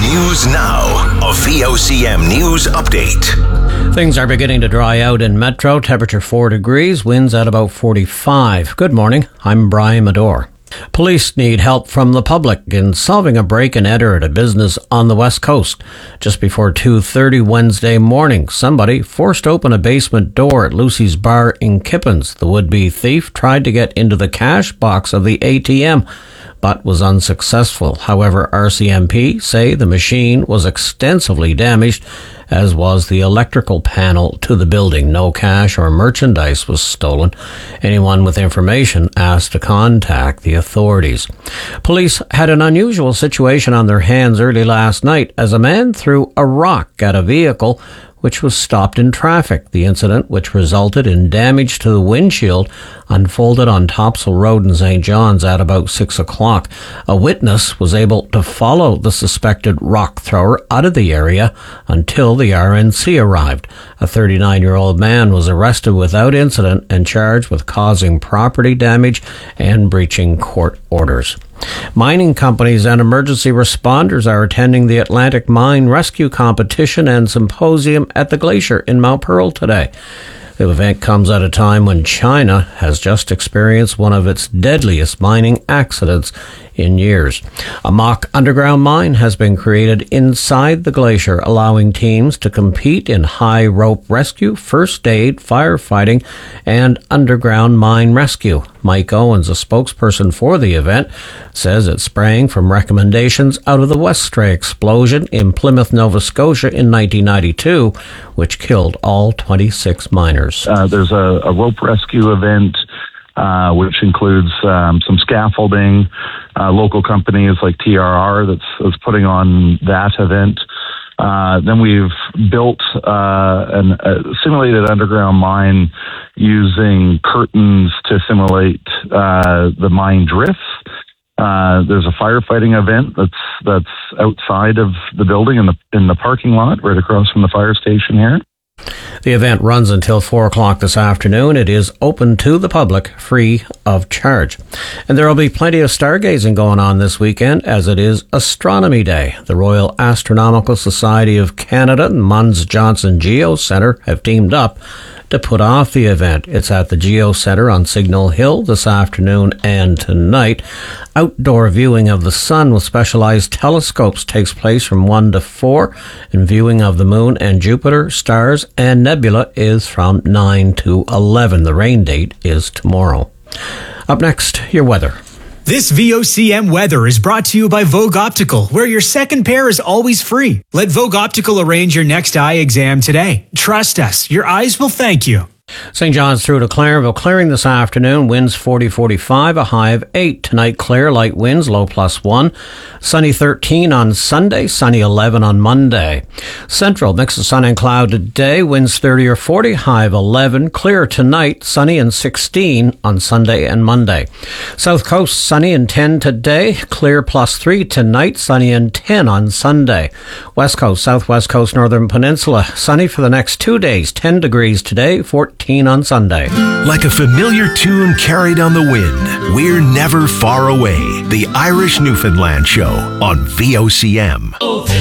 News Now, a VOCM news update. Things are beginning to dry out in Metro. Temperature 4 degrees, winds at about 45. Good morning, I'm Brian Medore. Police need help from the public in solving a break-and-enter at a business on the West Coast. Just before 2:30 Wednesday morning, somebody forced open a basement door at Lucy's Bar in Kippens. The would-be thief tried to get into the cash box of the ATM, but was unsuccessful. However, RCMP say the machine was extensively damaged, as was the electrical panel to the building. No cash or merchandise was stolen. Anyone with information asked to contact the authorities. Police had an unusual situation on their hands early last night as a man threw a rock at a vehicle which was stopped in traffic. The incident, which resulted in damage to the windshield, unfolded on Topsail Road in St. John's at about 6 o'clock. A witness was able to follow the suspected rock thrower out of the area until the RNC arrived. A 39-year-old man was arrested without incident and charged with causing property damage and breaching court orders. Mining companies and emergency responders are attending the Atlantic Mine Rescue Competition and Symposium at the Glacier in Mount Pearl today. The event comes at a time when China has just experienced one of its deadliest mining accidents in years. A mock underground mine has been created inside the glacier, allowing teams to compete in high rope rescue, first aid, firefighting, and underground mine rescue. Mike Owens, a spokesperson for the event, says it sprang from recommendations out of the Westray explosion in Plymouth, Nova Scotia in 1992, which killed all 26 miners. There's a rope rescue event, which includes some scaffolding, local companies like TRR that's putting on that event. Then we've built a simulated underground mine using curtains to simulate the mine drifts. There's a firefighting event that's outside of the building in the parking lot right across from the fire station here. The event runs until 4 o'clock this afternoon. It is open to the public, free of charge. And there will be plenty of stargazing going on this weekend, as it is Astronomy Day. The Royal Astronomical Society of Canada and Munns Johnson Geo Centre have teamed up to put off the event. It's at the Geo Centre on Signal Hill this afternoon and tonight. Outdoor viewing of the sun with specialized telescopes takes place from 1 to 4, and viewing of the moon and Jupiter, stars, and nebula is from 9 to 11. The rain date is tomorrow. Up next, your weather. This VOCM weather is brought to you by Vogue Optical, where your second pair is always free. Let Vogue Optical arrange your next eye exam today. Trust us, your eyes will thank you. St. John's through to Clarenville, clearing this afternoon, winds 40-45, a high of 8. Tonight, Clare, light winds, low +1. Sunny 13 on Sunday, sunny 11 on Monday. Central, mix of sun and cloud today, winds 30 or 40, high of 11. Clear tonight, sunny and 16 on Sunday and Monday. South Coast, sunny and 10 today, clear +3 tonight, sunny and 10 on Sunday. West Coast, Southwest Coast, Northern Peninsula, sunny for the next 2 days, 10 degrees today, 14 on Sunday. Like a familiar tune carried on the wind, we're never far away. The Irish Newfoundland Show on VOCM.